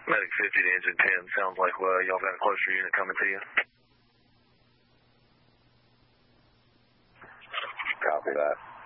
Medic 50 to engine 10. Sounds like y'all got a closer unit coming to you. Copy that.